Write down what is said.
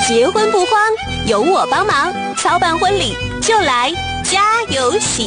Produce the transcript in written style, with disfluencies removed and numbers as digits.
结婚不慌，有我帮忙，操办婚礼就来家有喜。